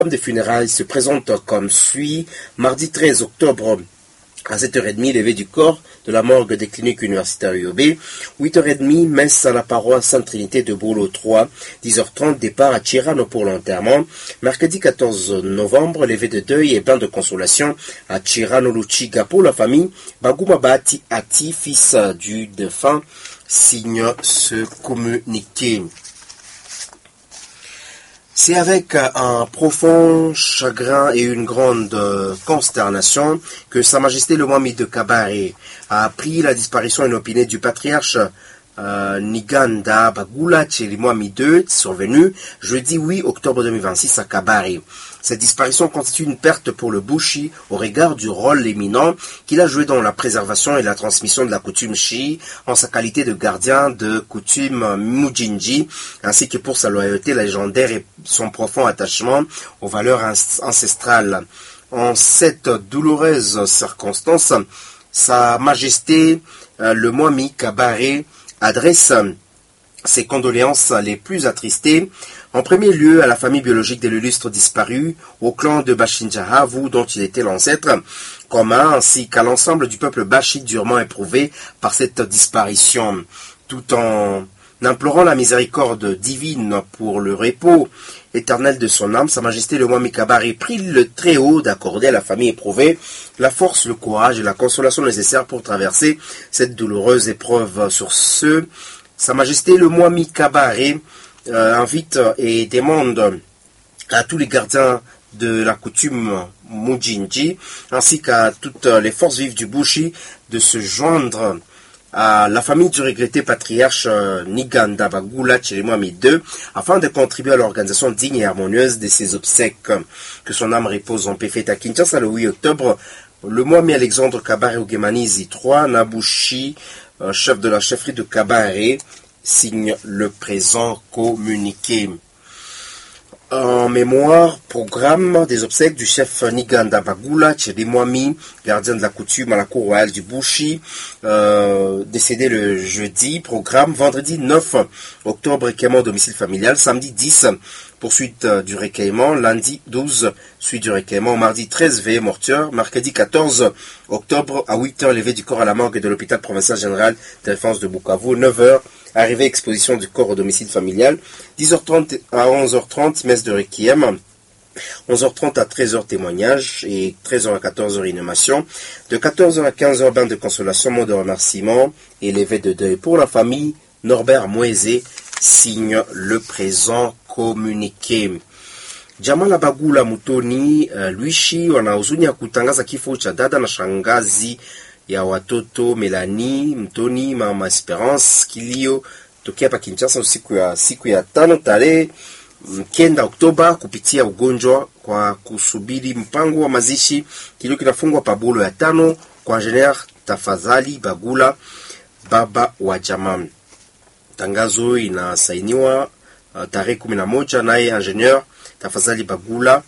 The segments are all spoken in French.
Des funérailles se présente comme suit. Mardi 13 octobre à 7h30, levé du corps de la morgue des cliniques universitaires UOB. 8h30, messe à la paroisse Sainte-Trinité de Boulot 3. 10h30, départ à Tirano pour l'enterrement. Mercredi 14 novembre, levé de deuil et bain de consolation à Tirano Luchiga pour la famille. Baguma Bati Ati, fils du défunt, signe ce communiqué. C'est avec un profond chagrin et une grande consternation que Sa Majesté le Mwami de Kabare a appris la disparition inopinée du patriarche Niganda Bagula Tchelimwami II, survenu jeudi 8 octobre 2026 à Kabare. Cette disparition constitue une perte pour le Bushi au regard du rôle éminent qu'il a joué dans la préservation et la transmission de la coutume Shi en sa qualité de gardien de coutume Mujinji, ainsi que pour sa loyauté légendaire et son profond attachement aux valeurs ancestrales. En cette douloureuse circonstance, Sa Majesté le Mwami Kabare adresse ses condoléances les plus attristées, en premier lieu à la famille biologique de l'illustre disparu, au clan de Bashinjahavu dont il était l'ancêtre commun, ainsi qu'à l'ensemble du peuple bashi durement éprouvé par cette disparition, tout en implorant la miséricorde divine pour le repos éternel de son âme. Sa Majesté le Mwami Kabare prie le Très-Haut d'accorder à la famille éprouvée la force, le courage et la consolation nécessaires pour traverser cette douloureuse épreuve. Sur ce, Sa Majesté le Mwami Kabare invite et demande à tous les gardiens de la coutume Mujinji, ainsi qu'à toutes les forces vives du Bushi, de se joindre à la famille du regretté patriarche Niganda Bagula Tchelimwami II, afin de contribuer à l'organisation digne et harmonieuse de ses obsèques. Que son âme repose en paix. Fête à Kinshasa le 8 octobre, le Mwami Alexandre Kabare Ugemanizi III, Nabushi, chef de la chefferie de Kabare, signe le présent communiqué. En mémoire, programme des obsèques du chef Niganda Bagula Tchelimwami, gardien de la coutume à la cour royale du Bushi, décédé le jeudi. Programme vendredi 9 octobre, recueillement au domicile familial. Samedi 10, poursuite du recueillement. Lundi 12, suite du recueillement. Mardi 13, veillée mortuaire. Mercredi 14 octobre, à 8h, levé du corps à la morgue de l'hôpital provincial général de référence de Bukavu. 9h, arrivée exposition du corps au domicile familial. 10h30 à 11h30, messe de requiem. 11h30 à 13h, témoignage. Et 13h à 14h, inhumation. De 14h à 15h, bain de consolation, mot de remerciement. Et levé de deuil pour la famille. Norbert Mweze signe le présent communiqué. Jamaa Bagula Mutoni Luishi wana huzuni ya kutangaza kifo cha dada na shangazi ya watoto Melanie Mtoni mama Esperance kilio tokea pa Kinshasa siku ya 5 tarehe 9 Oktoba kupitia ugonjwa. Kwa kusubiri mpango wa mazishi, kilio kinafungwa pa Bolo ya 5 kwa Engineer Tafadhali Bagula, baba wa jamaa. Tangazo inasainiwa tarehe 11 naye Engineer Tafadhali Bagula.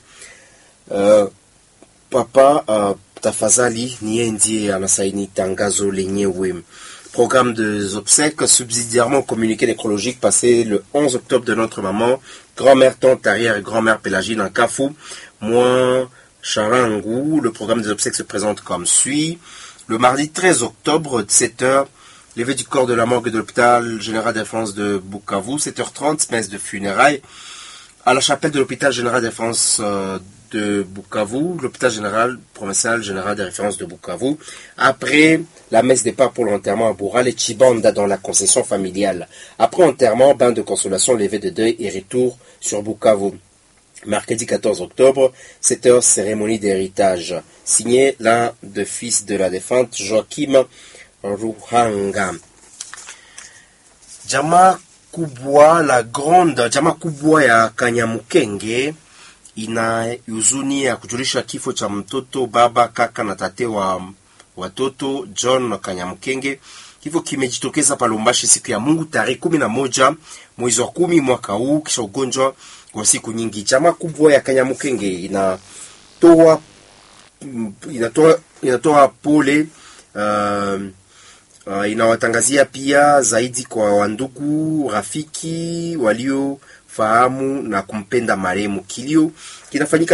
Papa Tafadhali niye ndiye anasaini tangazo lenyewe. Programme des obsèques subsidiairement communiqué nécrologique passé le 11 octobre de notre maman, grand-mère, tante, arrière et grand-mère Pélagine en Kafou, moi Charangu. Le programme des obsèques se présente comme suit. Le mardi 13 octobre, 7h, levé du corps de la morgue de l'hôpital général de référence de Bukavu. 7h30, messe de funérailles à la chapelle de l'hôpital général de référence de Bukavu, l'hôpital général provincial général de référence de Bukavu. Après la messe départ pour l'enterrement à Boural et Chibanda dans la concession familiale. Après enterrement, bain de consolation, levé de deuil et retour sur Bukavu. Mercredi 14 octobre, 7h, cérémonie d'héritage. Signé l'un des fils de la défunte, Joachim Ruhanga. Jamaa kubwa ya Kanyamukenge ina huzuni ya kujulisha kifo cha mtoto, baba, kaka na tate wa watoto John Kanyamukenge. Kifo kimejitokeza pa Lubumbashi siku ya Mungu tarehe 11 mwezi wa 10 mwaka huu, kisha ugonjwa wa siku nyingi. Jamaa kubwa ya Kanyamukenge inatoa pole, inawatangazia pia zaidi kwa wandugu, rafiki walio fahamu na kumpenda marehemu. Kilio kinafanyika